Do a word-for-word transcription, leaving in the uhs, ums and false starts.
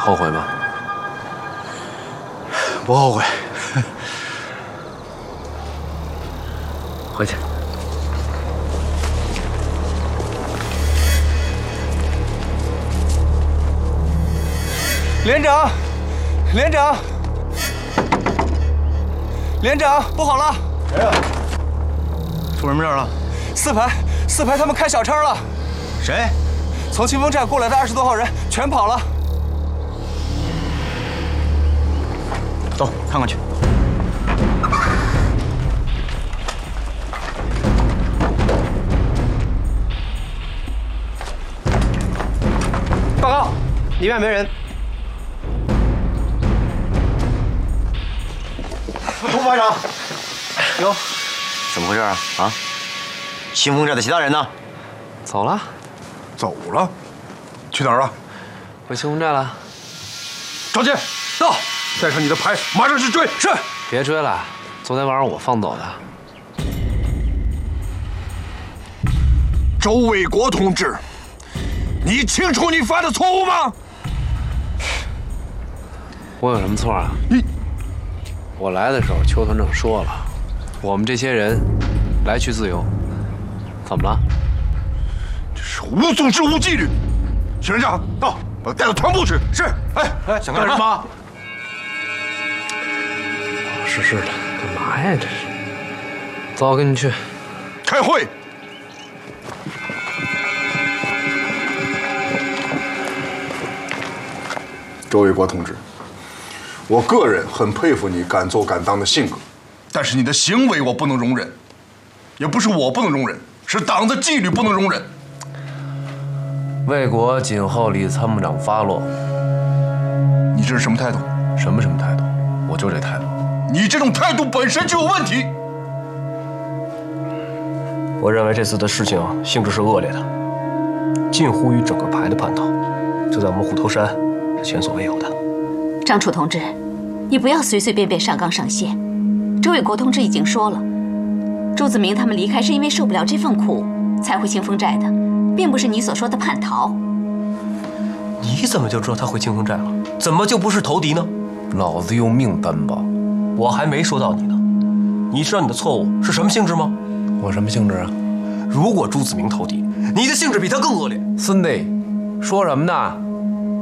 后悔吗？ 不后悔。 回去。 连长，连长，连长，不好了！ 谁呀？出什么事了？ 四排，四排他们开小差了。 谁？ 从清风寨过来的二十多号人全跑了。 走，看看去。 报告，里面没人。 董排长， 哟， 怎么回事啊？啊？清风寨的其他人呢？ 走了。 走了？去哪儿了？ 回清风寨了。 赵健，到，带上你的排，马上去追。是。 别追了，昨天晚上我放走的。 周卫国同志，你清楚你犯的错误吗？ 我有什么错啊？ 你， 我来的时候，邱团长说了，我们这些人来去自由。怎么了？ 这是无组织无纪律。许连长，到，把他带到团部去。是。哎哎，想干什么？ 老实实的，干嘛呀？这是。走，我跟你去。 开会。周卫国同志，我个人很佩服你敢做敢当的性格，但是你的行为我不能容忍，也不是我不能容忍，是党的纪律不能容忍。 为国谨候李参谋长发落。 你这是什么态度？ 什么什么态度？我就这态度。 你这种态度本身就有问题。 我认为这次的事情性质是恶劣的，近乎于整个排的叛逃，这在我们虎头山是前所未有的。 张楚同志，你不要随随便便上纲上线。周卫国同志已经说了，朱子明他们离开是因为受不了这份苦才回清风寨的，并不是你所说的叛逃。 你怎么就知道他回清风寨了？怎么就不是投敌呢？ 老子用命担保。 我还没说到你呢，你知道你的错误是什么性质吗？ 我什么性质啊？ 如果朱子明投敌，你的性质比他更恶劣。 孙子，说什么呢？